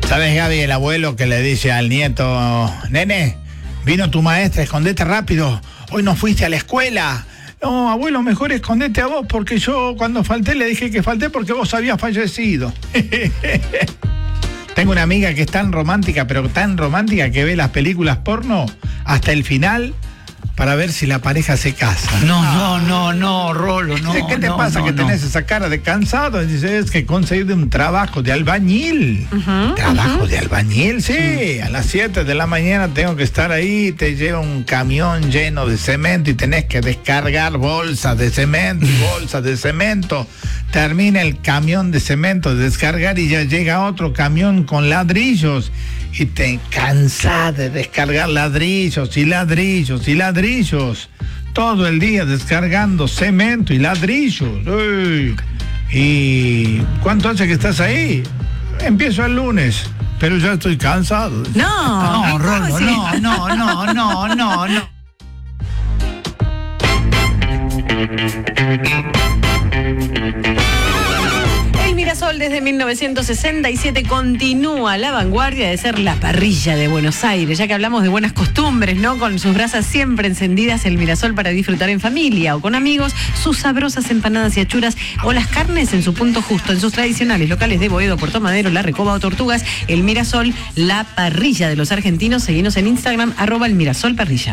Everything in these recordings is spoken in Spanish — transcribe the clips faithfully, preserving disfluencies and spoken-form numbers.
¿Sabes, Gaby, el abuelo que le dice al nieto, nene, vino tu maestra, escondete rápido, hoy no fuiste a la escuela? No, abuelo, mejor escondete a vos, porque yo cuando falté le dije que falté porque vos habías fallecido. Tengo una amiga que es tan romántica, pero tan romántica que ve las películas porno hasta el final para ver si la pareja se casa. No, no, no, no, Rolo, no. ¿Qué te no, pasa no, que no. tenés esa cara de cansado? Dices, es que conseguir un trabajo de albañil. Uh-huh, ¿Trabajo uh-huh. de albañil? Sí, sí, a las siete de la mañana tengo que estar ahí, te lleva un camión lleno de cemento y tenés que descargar bolsas de cemento, bolsas de cemento. Termina el camión de cemento de descargar y ya llega otro camión con ladrillos. Y te cansás de descargar ladrillos y ladrillos y ladrillos. Todo el día descargando cemento y ladrillos. Uy. ¿Y cuánto hace que estás ahí? Empiezo el lunes, pero ya estoy cansado. No, no, Rolo, no, no, no, no, no, no. Mirasol desde mil novecientos sesenta y siete continúa a la vanguardia de ser la parrilla de Buenos Aires, ya que hablamos de buenas costumbres, ¿no? Con sus brasas siempre encendidas, el Mirasol para disfrutar en familia o con amigos, sus sabrosas empanadas y achuras o las carnes en su punto justo, en sus tradicionales locales de Boedo, Puerto Madero, La Recoba o Tortugas. El Mirasol, la parrilla de los argentinos. Seguinos en Instagram, arroba el Mirasol Parrilla.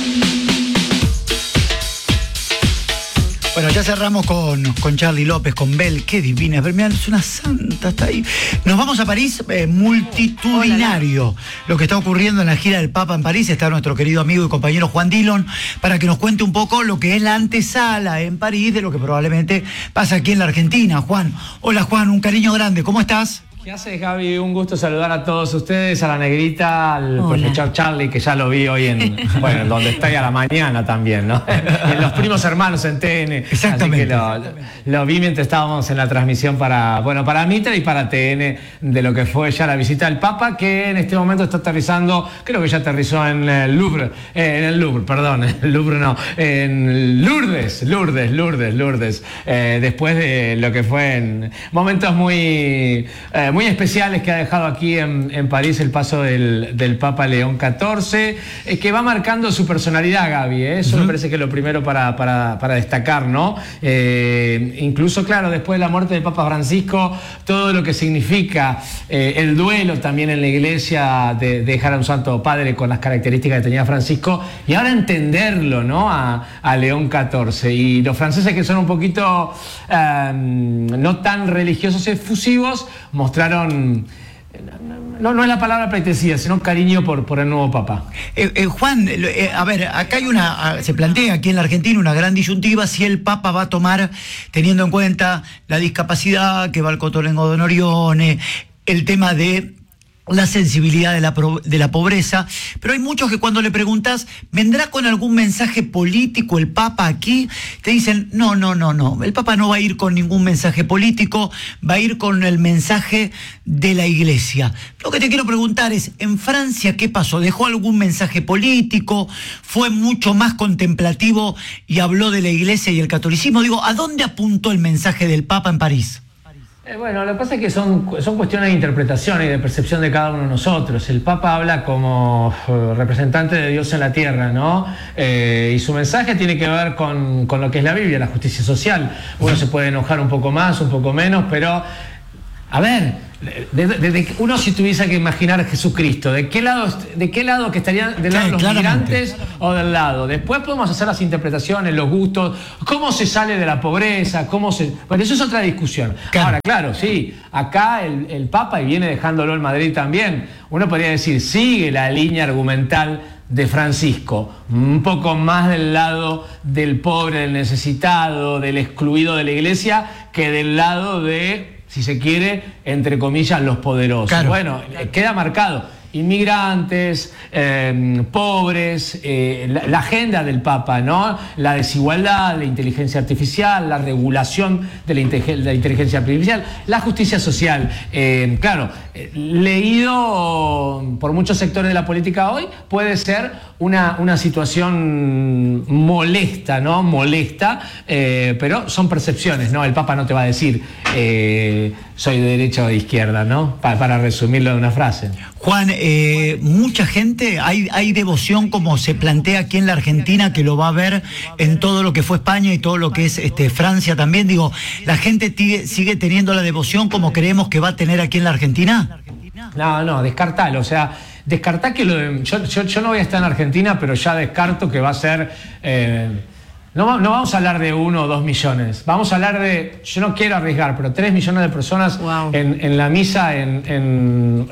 Bueno, ya cerramos con, con Charly López, con Bel, qué divina, es una santa, está ahí. Nos vamos a París, eh, multitudinario. Hola. Lo que está ocurriendo en la gira del Papa en París, está nuestro querido amigo y compañero Juan Dillon, para que nos cuente un poco lo que es la antesala en París de lo que probablemente pasa aquí en la Argentina. Juan, hola Juan, un cariño grande, ¿cómo estás? ¿Qué haces, Gaby? Un gusto saludar a todos ustedes, a la negrita, al Hola. profesor Charly, que ya lo vi hoy en, bueno, en donde está y a la mañana también, ¿no? En Los Primos Hermanos en T N. Exactamente. Así que lo, lo vi mientras estábamos en la transmisión para, bueno, para Mitra y para T N de lo que fue ya la visita del Papa, que en este momento está aterrizando, creo que ya aterrizó en el Louvre, eh, en el Louvre, perdón, en el Louvre no, en Lourdes, Lourdes, Lourdes, Lourdes, eh, después de lo que fue en momentos muy... Eh, muy especiales que ha dejado aquí en, en París el paso del, del Papa León catorce, eh, que va marcando su personalidad, Gaby, ¿eh? Eso uh-huh. me parece que es lo primero para, para, para destacar, ¿no? Eh, incluso, claro, después de la muerte del Papa Francisco, todo lo que significa eh, el duelo también en la iglesia de, de dejar a un santo padre con las características que tenía Francisco, y ahora entenderlo, ¿no? A, a León catorce. Y los franceses, que son un poquito eh, no tan religiosos efusivos, mostraron No, no es la palabra pleitesía, sino cariño por, por el nuevo Papa. Eh, eh, Juan, eh, a ver, acá hay una, se plantea aquí en la Argentina una gran disyuntiva si el Papa va a tomar, teniendo en cuenta la discapacidad que va al Cotolengo de Norione, el tema de la sensibilidad de la, de la pobreza, pero hay muchos que cuando le preguntas, ¿vendrá con algún mensaje político el Papa aquí? Te dicen, no, no, no, no, el Papa no va a ir con ningún mensaje político, va a ir con el mensaje de la Iglesia. Lo que te quiero preguntar es, ¿en Francia qué pasó? ¿Dejó algún mensaje político? ¿Fue mucho más contemplativo y habló de la Iglesia y el catolicismo? Digo, ¿a dónde apuntó el mensaje del Papa en París? Eh, bueno, lo que pasa es que son, son cuestiones de interpretación y de percepción de cada uno de nosotros. El Papa habla como uh, representante de Dios en la tierra, ¿no? Eh, y su mensaje tiene que ver con, con lo que es la Biblia, la justicia social. Uno se puede enojar un poco más, un poco menos, pero, a ver, desde de, de, uno si tuviese que imaginar a Jesucristo, ¿de qué lado, de qué lado que estarían del lado de los migrantes o del lado? Después podemos hacer las interpretaciones, los gustos, cómo se sale de la pobreza, cómo se... Bueno, eso es otra discusión. Claro. Ahora, claro, sí, acá el, el Papa, y viene dejándolo en Madrid también, uno podría decir, sigue la línea argumental de Francisco, un poco más del lado del pobre, del necesitado, del excluido de la iglesia, que del lado de, si se quiere, entre comillas, los poderosos. Claro. Bueno, queda marcado. Inmigrantes, eh, pobres, eh, la, la agenda del Papa, ¿no? La desigualdad, la inteligencia artificial, la regulación de la, de la inteligencia artificial, la justicia social. Eh, claro, eh, leído por muchos sectores de la política hoy, puede ser una, una situación molesta, ¿no? Molesta, eh, pero son percepciones, ¿no? El Papa no te va a decir, eh, soy de derecha o de izquierda, ¿no? Pa- para resumirlo de una frase. Juan, eh, mucha gente, hay, hay devoción como se plantea aquí en la Argentina, que lo va a ver en todo lo que fue España y todo lo que es este, Francia también. Digo, ¿la gente sigue, sigue teniendo la devoción como creemos que va a tener aquí en la Argentina? No, no, descartalo, o sea, descartá que lo de, yo, yo, yo no voy a estar en Argentina, pero ya descarto que va a ser... Eh, no, no vamos a hablar de uno o dos millones, vamos a hablar de, yo no quiero arriesgar, pero tres millones de personas Wow. en, en la misa, en, en,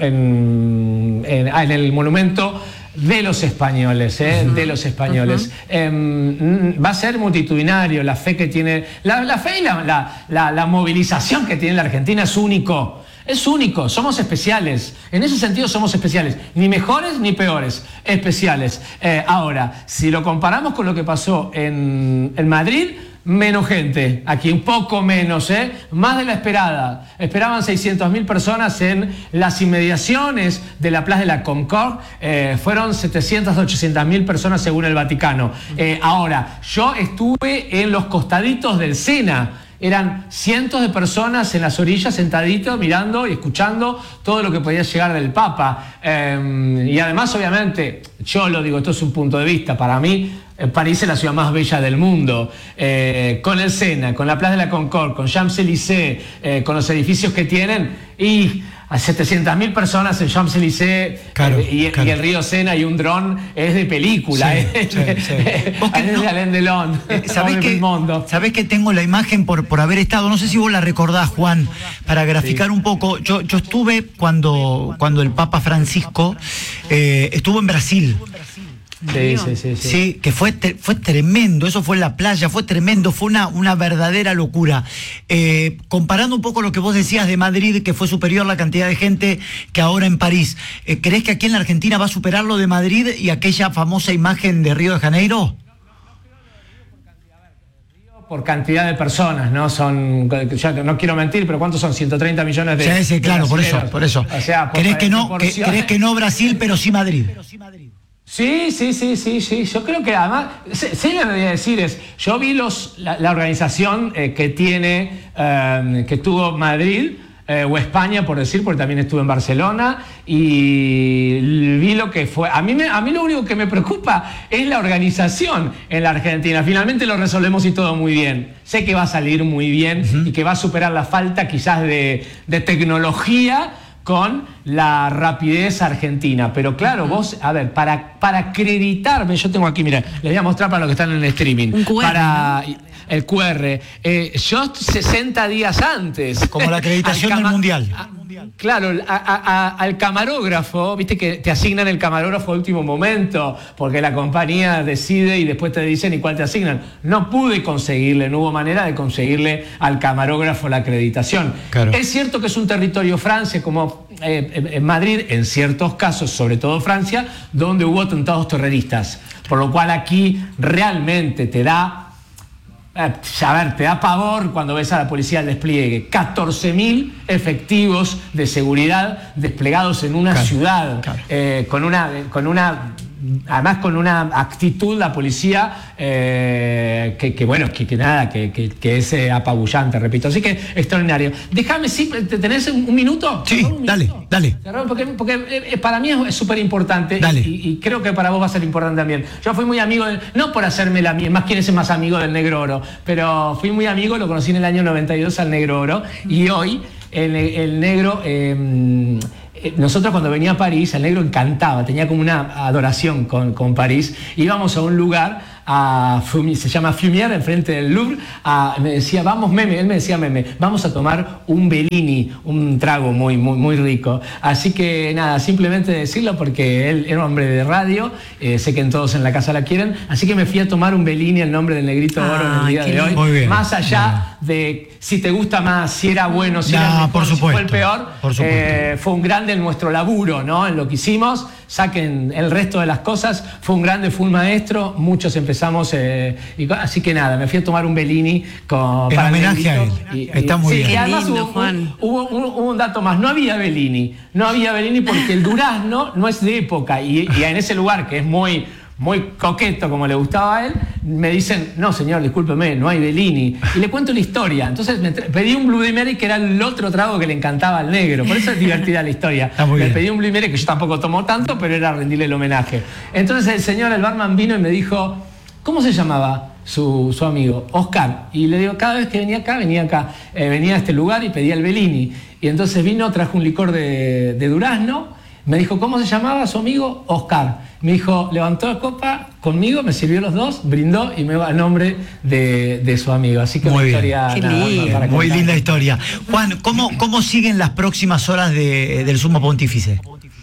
en, en, ah, en el monumento de los españoles, ¿eh? Uh-huh. de los españoles. Uh-huh. eh, va a ser multitudinario, la fe que tiene, la, la fe y la, la, la, la movilización que tiene la Argentina es único. Es único, somos especiales. En ese sentido somos especiales. Ni mejores ni peores, especiales. Eh, ahora, si lo comparamos con lo que pasó en, en Madrid, menos gente. Aquí un poco menos, ¿eh? Más de la esperada. Esperaban seiscientas mil personas en las inmediaciones de la Plaza de la Concorde. Eh, fueron setecientas, ochocientas mil personas según el Vaticano. Eh, ahora, yo estuve en los costaditos del Sena. Eran cientos de personas en las orillas sentaditos mirando y escuchando todo lo que podía llegar del Papa. Eh, y además, obviamente, yo lo digo, esto es un punto de vista. Para mí, París es la ciudad más bella del mundo. Eh, con el Sena, con la Plaza de la Concorde, con Champs-Élysées, eh, con los edificios que tienen y... a setecientas mil personas en Champs-Élysées, claro, eh, y, claro. y el río Sena y un dron es de película, Sí, ¿eh? sí, sí. Es no, de Alain Delon. ¿Sabés que, ¿Sabés que tengo la imagen por, por haber estado? No sé si vos la recordás, Juan, para graficar sí. un poco. Yo, yo estuve cuando, cuando el Papa Francisco eh, estuvo en Brasil. Sí, sí, sí, sí. Sí, que fue, te, fue tremendo, eso fue en la playa, fue tremendo, fue una, una verdadera locura. Eh, comparando un poco lo que vos decías de Madrid, que fue superior la cantidad de gente que ahora en París, eh, ¿crees que aquí en la Argentina va a superar lo de Madrid y aquella famosa imagen de Río de Janeiro? Por cantidad de personas, ¿no? Son, ya no quiero mentir, pero ¿cuántos son? ciento treinta millones de... Sí, sí, claro, por eso, por eso. O sea, por ¿Crees que no, que, ¿crees que no Brasil, pero sí Madrid? Sí, sí, sí, sí, sí. Yo creo que además, sí le debería decir es, yo vi los, la, la organización eh, que tiene, eh, que tuvo Madrid, eh, o España, por decir, porque también estuve en Barcelona, y vi lo que fue. A mí, me, a mí lo único que me preocupa es la organización en la Argentina. Finalmente lo resolvemos y todo muy bien. Sé que va a salir muy bien uh-huh. y que va a superar la falta quizás de, de tecnología con la rapidez argentina. Pero claro, uh-huh. vos, a ver, para, para acreditarme, yo tengo aquí, mira, les voy a mostrar para los que están en el streaming. Un Q R, para ¿no? El Q R. Eh, yo sesenta días antes. Como la acreditación del Mundial. A, claro, a, a, a, al camarógrafo, viste que te asignan el camarógrafo a último momento, porque la compañía decide y después te dicen y cuál te asignan. No pude conseguirle, no hubo manera de conseguirle al camarógrafo la acreditación. Claro. Es cierto que es un territorio Francia, como eh, en Madrid, en ciertos casos, sobre todo Francia, donde hubo atentados terroristas. Por lo cual aquí realmente te da... A ver, te da pavor cuando ves a la policía al despliegue. catorce mil efectivos de seguridad desplegados en una claro, ciudad, claro. Eh, con una, con una, además con una actitud la policía eh, que, que bueno, que, que nada, que, que, que es eh, apabullante, repito. Así que extraordinario. Déjame, sí, ¿tenés un minuto? Sí, un dale, minuto? dale. Porque, porque para mí es súper importante y, y creo que para vos va a ser importante también. Yo fui muy amigo, del, no por hacerme la mía, más quién es más amigo del Negro Oro, pero fui muy amigo, lo conocí en el año noventa y dos al Negro Oro y hoy el, el Negro... Eh, nosotros cuando venía a París, el Negro encantaba, tenía como una adoración con, con París. Íbamos a un lugar, a Fumier, se llama Fumier, enfrente del Louvre, a, me decía, vamos Meme, él me decía Meme, vamos a tomar un Bellini, un trago muy, muy, muy rico. Así que nada, simplemente decirlo porque él era un hombre de radio, eh, sé que en todos en la casa la quieren, así que me fui a tomar un Bellini, el nombre del Negrito Oro en el día de hoy. Muy bien, más allá de si te gusta más, si era bueno, si no, era mejor, por si fue el supuesto, peor, por supuesto. Eh, fue un grande en nuestro laburo, ¿no? En lo que hicimos, saquen el resto de las cosas, fue un grande, fue un maestro, muchos empezamos, eh, y, así que nada, me fui a tomar un Bellini con, en para homenaje a él, y, está muy sí, bien. y además lindo, hubo, Juan. hubo, hubo, hubo un dato más, no había Bellini, no había Bellini porque el durazno no es de época, y, y en ese lugar que es muy... muy coqueto como le gustaba a él, me dicen, no señor, discúlpeme, no hay Bellini. Y le cuento la historia. Entonces me pedí un Bloody Mary, que era el otro trago que le encantaba al negro. Por eso es divertida la historia. Ah, me bien. pedí un Bloody Mary, que yo tampoco tomo tanto, pero era rendirle el homenaje. Entonces el señor, el barman, vino y me dijo, ¿cómo se llamaba su, su amigo? Oscar. Y le digo, cada vez que venía acá, venía acá, eh, venía a este lugar y pedía el Bellini. Y entonces vino, trajo un licor de, de durazno. Me dijo, ¿cómo se llamaba su amigo? Oscar. Me dijo, levantó la copa conmigo, me sirvió los dos, brindó y me va a nombre de, de su amigo. Así que Muy una bien. historia Qué nada más lindo. para Muy contar. linda historia. Juan, ¿cómo, cómo siguen las próximas horas de, del Sumo Pontífice?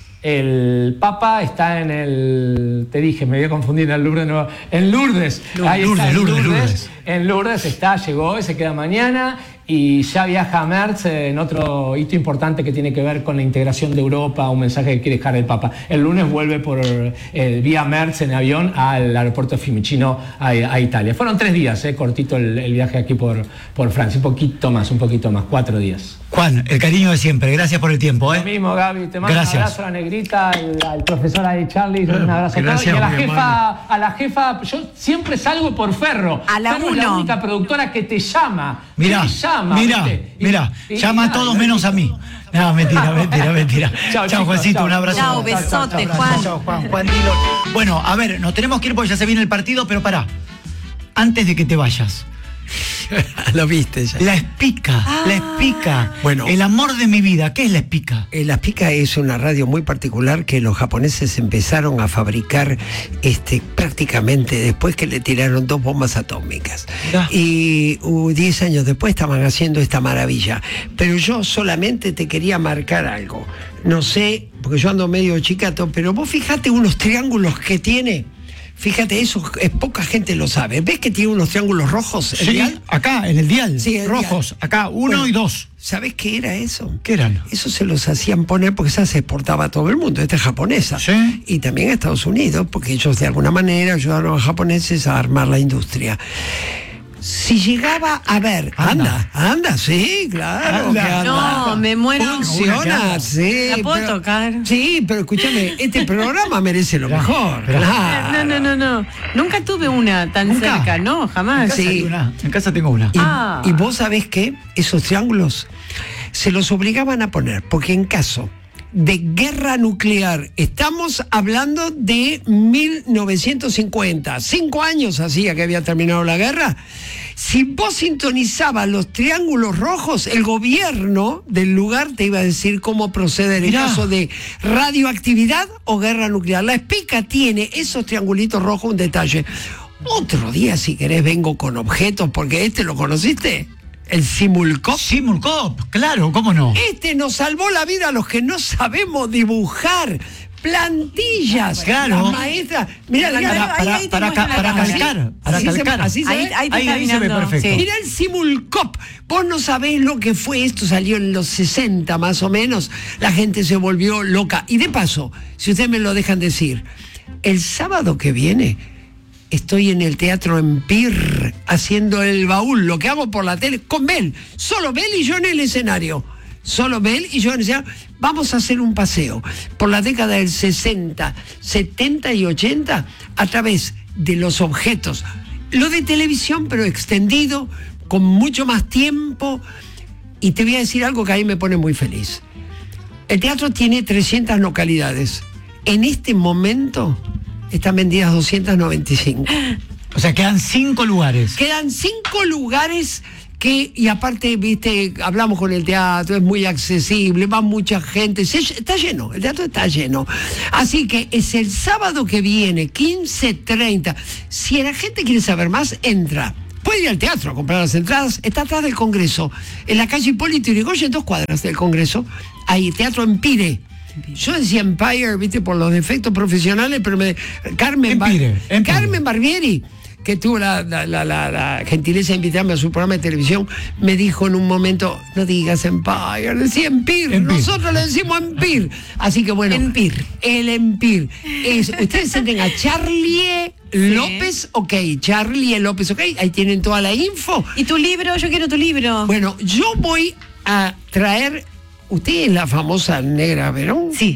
El Papa está en el, te dije, me voy a confundir, en el Lourdes, no, en Lourdes. Ahí Lourdes, está, en Lourdes, Lourdes, Lourdes. En Lourdes está, llegó y se queda mañana. Y ya viaja a Merz en otro hito importante que tiene que ver con la integración de Europa, un mensaje que quiere dejar el Papa. El lunes vuelve por eh, vía Merz en avión al aeropuerto Fiumicino a, a Italia. Fueron tres días, eh, cortito el, el viaje aquí por, por Francia, un poquito más, un poquito más, cuatro días. Juan, el cariño de siempre. Gracias por el tiempo. ¿eh? Lo mismo, Gaby, te mando Gracias. un abrazo a la negrita, al, al profesor ahí, Charlie, un abrazo Gracias, a todos. Y a la mi jefa, a la jefa, yo siempre salgo por Ferro. A la Ferro es la uno. única productora que te llama. Mirá, te llama, mirá, ¿viste? Y- mirá. y- Llama a y- todos y- menos a mí. No, mentira, mentira, mentira. Chao, Chao, chicos, Juancito, chao. un abrazo. Chao, besote, Juan. Chao, Juan, Juan Dillon. Bueno, a ver, nos tenemos que ir porque ya se viene el partido, pero pará. Antes de que te vayas. Lo viste ya. La Espica, la Espica. Bueno. El amor de mi vida. ¿Qué es la Espica? Eh, La Spica es una radio muy particular que los japoneses empezaron a fabricar este, prácticamente después que le tiraron dos bombas atómicas. Mirá. Y uh, diez años después estaban haciendo esta maravilla. Pero yo solamente te quería marcar algo. No sé, porque yo ando medio chicato, pero vos fíjate unos triángulos que tiene. Fíjate, eso es, poca gente lo sabe. ¿Ves que tiene unos triángulos rojos? el Sí, dial? acá, en el dial. Sí, el Rojos. dial. Acá, uno Bueno, y dos. ¿Sabés qué era eso? ¿Qué eran? Eso se los hacían poner porque esa se exportaba a todo el mundo, esta es japonesa. Sí. Y también a Estados Unidos, porque ellos de alguna manera ayudaron a los japoneses a armar la industria. Si llegaba a ver, Anda. anda, anda, sí, claro. Anda. que anda. No, me muero. Una que Funciona, anda. sí. ¿La puedo pero- tocar? Sí, pero escúchame, este programa merece lo mejor. pero- claro. No, no, no, no. Nunca tuve una tan ¿Nunca? cerca, ¿no? En Jamás. casa, Sí. hay una. En casa tengo una. Y, Ah. y vos sabés que esos triángulos se los obligaban a poner, porque en caso de guerra nuclear, estamos hablando de mil novecientos cincuenta, cinco años hacía que había terminado la guerra, si vos sintonizabas los triángulos rojos, el gobierno del lugar te iba a decir cómo proceder en Mirá. caso de radioactividad o guerra nuclear. La Espica tiene esos triangulitos rojos, un detalle. Otro día, si querés, vengo con objetos, porque este lo conociste, el Simulcop. Simulcop, claro, ¿cómo no? Este nos salvó la vida a los que no sabemos dibujar. Plantillas, Claro. las maestras. Mira, Para- mira, ahí- Para, ahí para, tengo ca- una para cámara. calcar, para Así se- calcar. así se Ahí, ve. ahí te Ahí- está ahí se ve mirando. perfecto. Sí. Mira el Simulcop. Vos no sabés lo que fue esto, salió en los sesenta más o menos. La gente se volvió loca. Y de paso, si ustedes me lo dejan decir, el sábado que viene estoy en el Teatro Empire haciendo el baúl, lo que hago por la tele, con Bel. Solo Bel y yo en el escenario. Solo Bel y yo en el escenario. Vamos a hacer un paseo por la década del sesenta, setenta y ochenta a través de los objetos. Lo de televisión, pero extendido, con mucho más tiempo. Y te voy a decir algo que a mí me pone muy feliz. El teatro tiene trescientas localidades. En este momento están vendidas doscientas noventa y cinco. O sea, quedan cinco lugares. Quedan cinco lugares que, y aparte, viste, hablamos con el teatro, es muy accesible, va mucha gente, se- está lleno, el teatro está lleno. Así que es el sábado que viene, quince treinta. Si la gente quiere saber más, entra. Puede ir al teatro a comprar las entradas, está atrás del Congreso, en la calle Hipólito Yrigoyen, dos cuadras del Congreso, hay Teatro Empire. Yo decía Empire, viste, por los defectos profesionales, pero me, Carmen, Bar- Empire, Empire. Carmen Barbieri, que tuvo la, la, la, la, la gentileza de invitarme a su programa de televisión, me dijo en un momento, no digas Empire, decía Empire, Empire. nosotros le decimos Empire. Así que bueno, Empire. el Empire. Es, ustedes sienten a Charlie López, ok, Charlie López, ok, ahí tienen toda la info. ¿Y tu libro? Yo quiero tu libro. Bueno, yo voy a traer, usted es la famosa Negra Verón. Sí.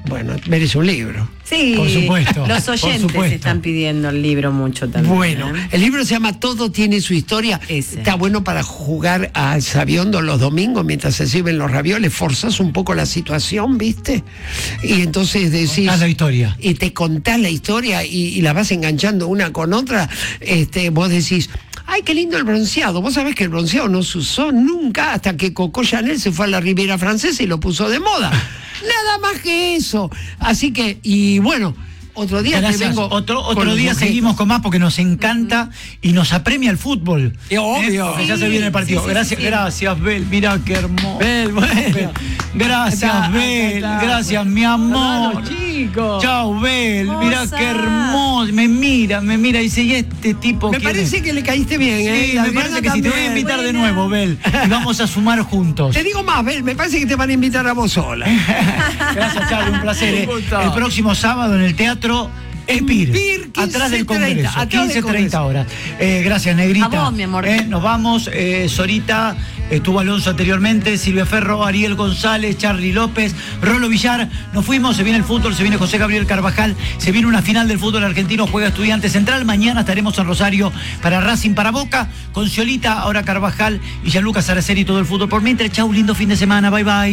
Bueno, merece un libro. Sí, Por supuesto, los por oyentes supuesto. están pidiendo el libro mucho también. Bueno, ¿eh? el libro se llama Todo tiene su historia. Ese. Está bueno para jugar al sabiondo los domingos mientras se sirven los ravioles. Forzás un poco la situación, ¿viste? Y entonces decís... Contás la historia. Y te contás la historia y, y la vas enganchando una con otra. Este, vos decís... Ay, qué lindo el bronceado. Vos sabés que el bronceado no se usó nunca hasta que Coco Chanel se fue a la Riviera Francesa y lo puso de moda. Nada más que eso. Así que, y bueno, otro día Gracias. te vengo. Otro, con otro los día objetos. seguimos con más porque nos encanta y nos apremia el fútbol. Y obvio. ¿Eh? Porque ya se viene el partido. Sí, sí, gracias, sí, sí. gracias, Bel. Mira qué hermoso. Bel, bueno. Gracias, Acá, Bel. acá está. Gracias, mi amor. chicos. Chau, Bel. Mira Hermosa. qué hermoso. Me mira, me mira y dice, ¿y este tipo Me quién parece es? que le caíste bien, Sí, ¿eh? me Adriana parece que sí. Te voy a también. invitar de Buena. nuevo, Bel. Y vamos a sumar juntos. Te digo más, Bel, me parece que te van a invitar a vos sola. Gracias, Charlie, un placer. ¿eh? Un gusto. El próximo sábado en el Teatro Espir, Espir, atrás del quince treinta, Congreso, atrás del quince treinta Congreso. horas. Eh, gracias, Negrita. A vos, mi amor. Eh, nos vamos, eh, Sorita, estuvo Alonso anteriormente, Silvia Ferro, Ariel González, Charlie López, Rolo Villar. Nos fuimos, se viene el fútbol, se viene José Gabriel Carvajal, se viene una final del fútbol argentino, juega Estudiantes Central. Mañana estaremos en Rosario para Racing, para Boca, con Ciolita, ahora Carvajal y Gianluca Saraceni, todo el fútbol por mientras. Chau, lindo fin de semana, bye bye.